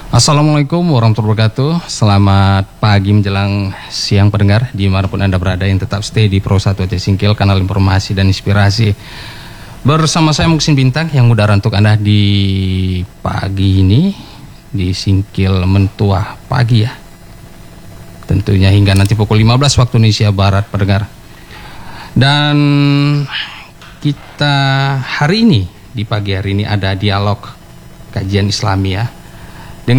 Assalamualaikum warahmatullahi wabarakatuh. Selamat pagi menjelang siang pendengar dimanapun Anda berada yang tetap stay di Pro 1 Aceh Singkil, kanal informasi dan inspirasi. Bersama saya Muksin Bintang yang mudahkan untuk Anda di pagi ini di Singkil Mentua pagi ya. Tentunya hingga nanti pukul 15 waktu Indonesia Barat pendengar. Dan kita hari ini di pagi hari ini ada dialog kajian Islamiyah